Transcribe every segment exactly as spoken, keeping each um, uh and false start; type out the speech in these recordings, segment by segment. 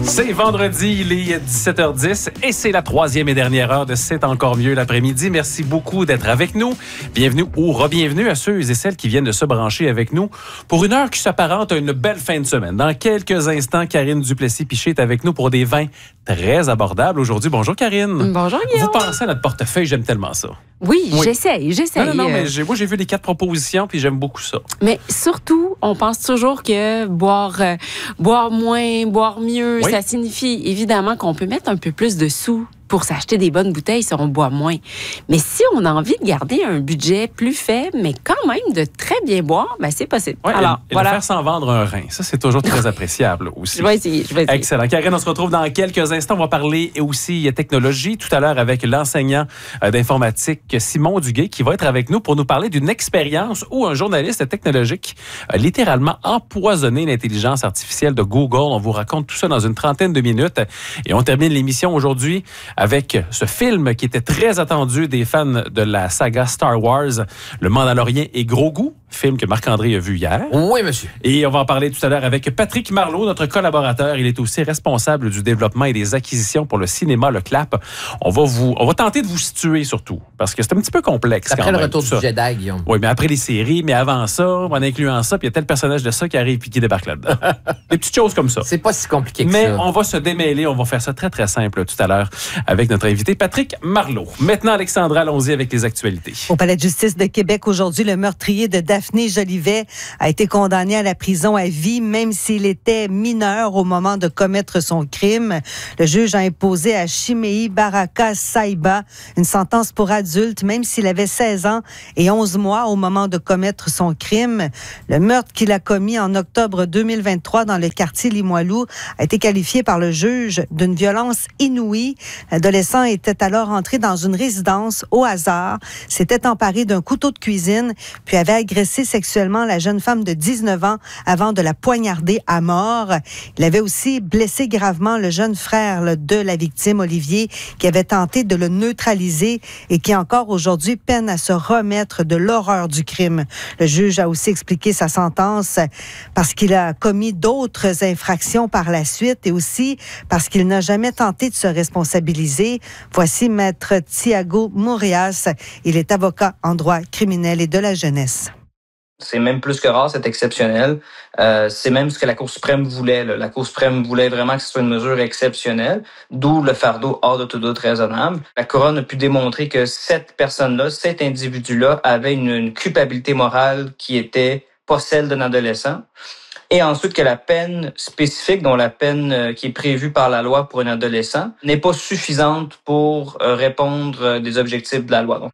C'est vendredi, il est dix-sept heures dix et c'est la troisième et dernière heure de C'est encore mieux l'après-midi. Merci beaucoup d'être avec nous. Bienvenue ou re-bienvenue à ceux et celles qui viennent de se brancher avec nous pour une heure qui s'apparente à une belle fin de semaine. Dans quelques instants, Karine Duplessis-Piché est avec nous pour des vins très abordables aujourd'hui. Bonjour Karine. Bonjour Guillaume. Vous pensez à notre portefeuille, j'aime tellement ça. Oui, oui. j'essaye, j'essaye. Non, non, non, mais j'ai, moi j'ai vu les quatre propositions puis j'aime beaucoup ça. Mais surtout, on pense toujours que boire, euh, boire moins, boire mieux, oui. Ça signifie évidemment qu'on peut mettre un peu plus de sous pour s'acheter des bonnes bouteilles si on boit moins. Mais si on a envie de garder un budget plus faible, mais quand même de très bien boire, ben c'est possible. Oui, Alors, et, et voilà. de faire sans vendre un rein, ça c'est toujours très appréciable aussi. Je vais essayer, je vais essayer. Excellent. Karine, on se retrouve dans quelques instants. On va parler aussi technologie tout à l'heure avec l'enseignant d'informatique Simon Duguay qui va être avec nous pour nous parler d'une expérience où un journaliste technologique a littéralement empoisonné l'intelligence artificielle de Google. On vous raconte tout ça dans une trentaine de minutes. Et on termine l'émission aujourd'hui avec ce film qui était très attendu des fans de la saga Star Wars, Le Mandalorien et Grogu, film que Marc-André a vu hier. Oui, monsieur. Et on va en parler tout à l'heure avec Patrick Marleau, notre collaborateur. Il est aussi responsable du développement et des acquisitions pour le cinéma Le Clap. On va vous, on va tenter de vous situer surtout, parce que c'est un petit peu complexe. Après quand le même, retour du ça. Jedi, Guillaume. Oui, mais après les séries, mais avant ça, en incluant ça, puis il y a tel personnage de ça qui arrive puis qui débarque là-dedans. Des petites choses comme ça. C'est pas si compliqué que mais ça. Mais on va se démêler, on va faire ça très, très simple tout à l'heure avec notre invité Patrick Marleau. Maintenant, Alexandra, allons-y avec les actualités. Au Palais de justice de Québec, aujourd'hui, le meurtrier de Daphné Jolivet a été condamné à la prison à vie, même s'il était mineur au moment de commettre son crime. Le juge a imposé à Chimei Baraka Saiba une sentence pour adulte, même s'il avait seize ans et onze mois au moment de commettre son crime. Le meurtre qu'il a commis en octobre deux mille vingt-trois dans le quartier Limoilou a été qualifié par le juge d'une violence inouïe. L'adolescent était alors entré dans une résidence au hasard, s'était emparé d'un couteau de cuisine, puis avait agressé sexuellement la jeune femme de dix-neuf ans avant de la poignarder à mort. Il avait aussi blessé gravement le jeune frère là, de la victime, Olivier, qui avait tenté de le neutraliser et qui encore aujourd'hui peine à se remettre de l'horreur du crime. Le juge a aussi expliqué sa sentence parce qu'il a commis d'autres infractions par la suite et aussi parce qu'il n'a jamais tenté de se responsabiliser. Voici Maître Thiago Mourias. Il est avocat en droit criminel et de la jeunesse. C'est même plus que rare, c'est exceptionnel. Euh, c'est même ce que la Cour suprême voulait. Là. La Cour suprême voulait vraiment que ce soit une mesure exceptionnelle, d'où le fardeau hors de tout doute raisonnable. La Couronne a pu démontrer que cette personne-là, cet individu-là, avait une, une culpabilité morale qui était pas celle d'un adolescent. Et ensuite que la peine spécifique, dont la peine qui est prévue par la loi pour un adolescent, n'est pas suffisante pour répondre des objectifs de la loi. Donc,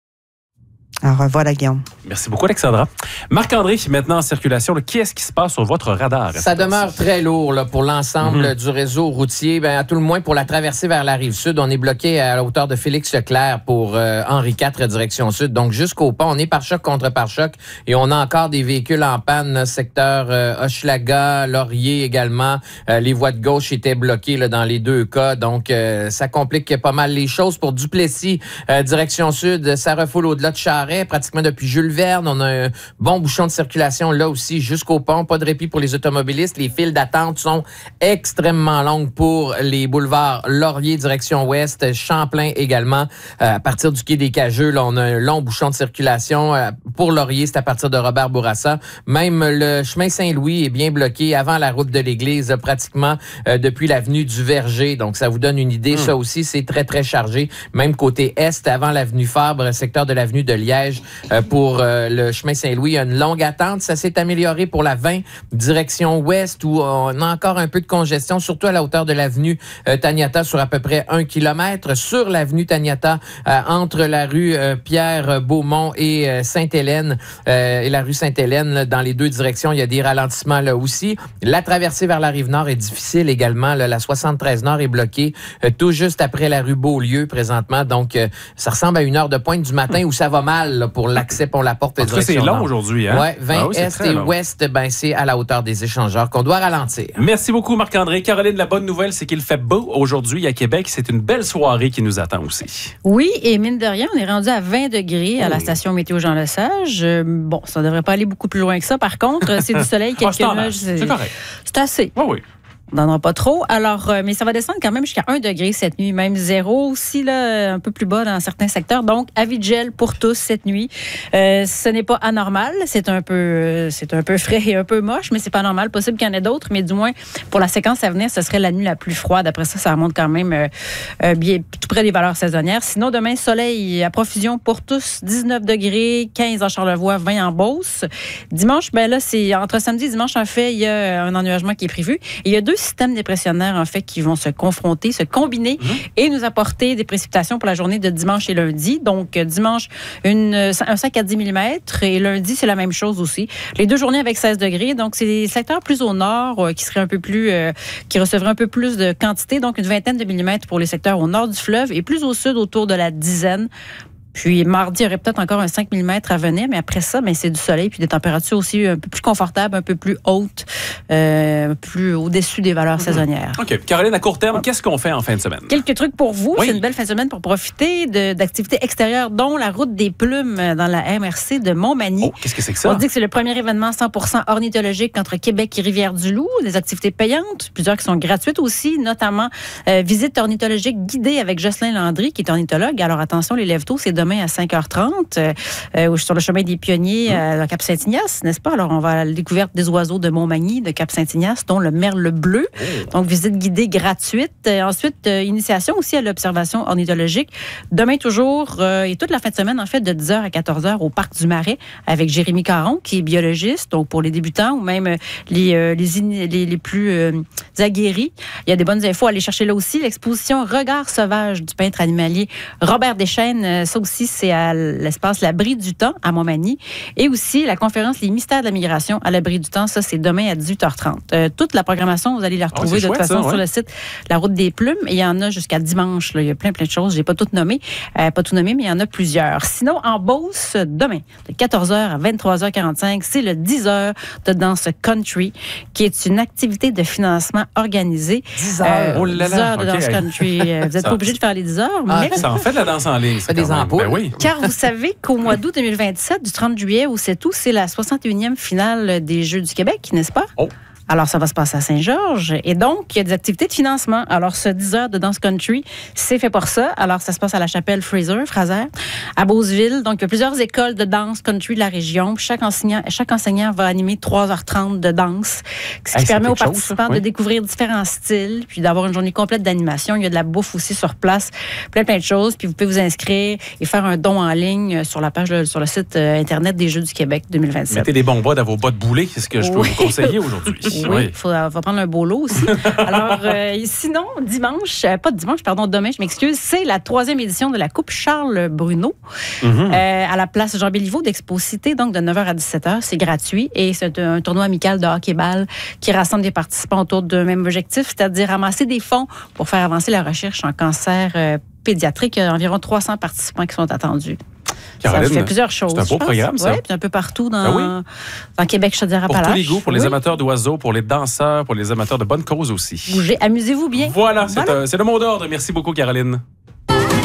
alors voilà, Guillaume. Merci beaucoup, Alexandra. Marc-André, maintenant en circulation, là, qu'est-ce qui se passe sur votre radar? Ça demeure très lourd là, pour l'ensemble mm-hmm. du réseau routier. Ben, à tout le moins, pour la traversée vers la Rive-Sud, on est bloqué à la hauteur de Félix-Leclerc pour euh, Henri quatre, direction sud. Donc, jusqu'au pont, on est pare-choc contre pare-choc et on a encore des véhicules en panne, secteur euh, Hochelaga, Laurier également. Euh, les voies de gauche étaient bloquées là, dans les deux cas. Donc, euh, ça complique pas mal les choses. Pour Duplessis, euh, direction sud, ça refoule au-delà de Charest, pratiquement depuis Jules Verne. On a un bon bouchon de circulation là aussi jusqu'au pont. Pas de répit pour les automobilistes. Les files d'attente sont extrêmement longues pour les boulevards Laurier, direction ouest, Champlain également. Euh, à partir du quai des Cageux, là, on a un long bouchon de circulation. Euh, pour Laurier, c'est à partir de Robert Bourassa. Même le chemin Saint-Louis est bien bloqué avant la route de l'Église, euh, pratiquement euh, depuis l'avenue du Verger. Donc, ça vous donne une idée. Mmh. Ça aussi, c'est très, très chargé. Même côté est, avant l'avenue Fabre, secteur de l'avenue de Liège, euh, pour euh, le chemin Saint-Louis. Il y a une longue attente. Ça s'est amélioré pour la vingt, direction ouest, où on a encore un peu de congestion, surtout à la hauteur de l'avenue euh, Taniata, sur à peu près un kilomètre. Sur l'avenue Taniata, euh, entre la rue euh, Pierre-Beaumont et euh, Sainte-Hélène, euh, et la rue Sainte-Hélène, là, dans les deux directions, il y a des ralentissements là aussi. La traversée vers la Rive-Nord est difficile également. Là, la soixante-treize Nord est bloquée euh, tout juste après la rue Beaulieu présentement. Donc, euh, ça ressemble à une heure de pointe du matin où ça va mal là, pour l'accès pour la porte de direction. C'est long aujourd'hui, hein? Oui, vingt ah oui, est et long. Ouest, ben, c'est à la hauteur des échangeurs qu'on doit ralentir. Merci beaucoup, Marc-André. Caroline, la bonne nouvelle, c'est qu'il fait beau aujourd'hui à Québec. C'est une belle soirée qui nous attend aussi. Oui, et mine de rien, on est rendu à vingt degrés à la station météo Jean-Lesage. Euh, bon, ça ne devrait pas aller beaucoup plus loin que ça. Par contre, c'est du soleil, quelques ah, nuages. C'est, c'est correct. C'est assez. Oui, oui. On n'en a pas trop. Alors, euh, mais ça va descendre quand même jusqu'à un degré cette nuit, même zéro aussi, là, un peu plus bas dans certains secteurs. Donc, avis de gel pour tous cette nuit. Euh, ce n'est pas anormal. C'est un peu, euh, c'est un peu frais et un peu moche, mais c'est pas normal. Possible qu'il y en ait d'autres, mais du moins, pour la séquence à venir, ce serait la nuit la plus froide. Après ça, ça remonte quand même euh, euh, bien, tout près des valeurs saisonnières. Sinon, demain, soleil à profusion pour tous, dix-neuf degrés, quinze en Charlevoix, vingt en Beauce. Dimanche, ben là, c'est entre samedi et dimanche, en fait, il y a un ennuagement qui est prévu. Il y a deux systèmes dépressionnaires, en fait, qui vont se confronter, se combiner mmh. et nous apporter des précipitations pour la journée de dimanche et lundi. Donc, dimanche, une, un cinq à dix millimètres et lundi, c'est la même chose aussi. Les deux journées avec seize degrés. Donc, c'est des secteurs plus au nord euh, qui seraient un peu plus, euh, qui recevraient un peu plus de quantité. Donc, une vingtaine de millimètres pour les secteurs au nord du fleuve et plus au sud, autour de la dizaine. Puis mardi, il y aurait peut-être encore un cinq millimètres à venir, mais après ça, ben, c'est du soleil puis des températures aussi un peu plus confortables, un peu plus hautes, euh, plus au-dessus des valeurs mmh. saisonnières. OK. Caroline, à court terme, qu'est-ce qu'on fait en fin de semaine? Quelques trucs pour vous. Oui. C'est une belle fin de semaine pour profiter de, d'activités extérieures, dont la route des plumes dans la M R C de Montmagny. Oh, qu'est-ce que c'est que ça? On dit que c'est le premier événement cent pour cent ornithologique entre Québec et Rivière-du-Loup. Des activités payantes, plusieurs qui sont gratuites aussi, notamment euh, visite ornithologique guidée avec Jocelyn Landry, qui est ornithologue. Alors attention, les lève-tôt, c'est demain à cinq heures trente. Euh, sur le chemin des Pionniers à mmh. Cap-Saint-Ignace, n'est-ce pas? Alors, on va à la découverte des oiseaux de Montmagny, de Cap-Saint-Ignace, dont le merle bleu. Oh. Donc, visite guidée gratuite. Euh, ensuite, euh, initiation aussi à l'observation ornithologique. Demain, toujours, euh, et toute la fin de semaine, en fait, de dix heures à quatorze heures au Parc du Marais, avec Jérémy Caron, qui est biologiste, donc pour les débutants ou même les, euh, les, in- les, les plus euh, aguerris. Il y a des bonnes infos à aller chercher là aussi. L'exposition Regard sauvage du peintre animalier Robert Deschênes, ça aussi, c'est à l'espace L'Abri du Temps à Montmagny. Et aussi la conférence Les mystères de la migration à l'Abri du Temps. Ça, c'est demain à dix-huit heures trente. Euh, toute la programmation, vous allez la retrouver oh, de toute façon ça, ouais. sur le site La Route des Plumes. Et il y en a jusqu'à dimanche. Là. Il y a plein, plein de choses. Je n'ai pas toutes nommées. Euh, pas tout nommé, mais il y en a plusieurs. Sinon, en Beauce, demain, de quatorze heures à vingt-trois heures quarante-cinq, c'est le dix heures de danse country, qui est une activité de financement organisée. dix heures. Euh, oh là là. dix heures de okay. danse country. Vous n'êtes pas obligé de faire les dix heures. Ah, mais... Ça en fait de la danse en ligne. C'est des ampoules. Ben oui. Car vous savez qu'au mois d'août deux mille vingt-sept, du trente juillet au sept août, c'est la soixante et unième finale des Jeux du Québec, n'est-ce pas? Oh. Alors, ça va se passer à Saint-Georges. Et donc, il y a des activités de financement. Alors, ce dix heures de danse country, c'est fait pour ça. Alors, ça se passe à la chapelle Fraser, Fraser, à Beauceville. Donc, il y a plusieurs écoles de danse country de la région. Chaque enseignant, chaque enseignant va animer trois heures trente de danse, ce qui hey, permet aux participants chose, oui. de découvrir différents styles, puis d'avoir une journée complète d'animation. Il y a de la bouffe aussi sur place, plein, plein de choses. Puis, vous pouvez vous inscrire et faire un don en ligne sur la page, sur le site Internet des Jeux du Québec deux mille vingt-sept. Mettez des bons bas dans vos bas de boulet, c'est ce que je peux oui. vous conseiller aujourd'hui. Oui, il faut, va prendre un beau lot aussi. Alors, euh, sinon, dimanche, euh, pas dimanche, pardon, demain, je m'excuse, c'est la troisième édition de la Coupe Charles Bruno mm-hmm. euh, à la place Jean Béliveau d'Expo-Cité, donc de neuf heures à dix-sept heures. C'est gratuit et c'est un tournoi amical de hockey-ball qui rassemble des participants autour d'un même objectif, c'est-à-dire ramasser des fonds pour faire avancer la recherche en cancer euh, pédiatrique. Il y a environ trois cents participants qui sont attendus. Caroline, ça fait plusieurs choses. C'est un beau programme, ça. Oui, puis un peu partout dans, ben oui. dans Québec, Chaudière-Appalaches. Pour tous les goûts, pour oui. les amateurs d'oiseaux, pour les danseurs, pour les amateurs de bonne cause aussi. Bougez, amusez-vous bien. Voilà, voilà. C'est, euh, c'est le mot d'ordre. Merci beaucoup, Caroline.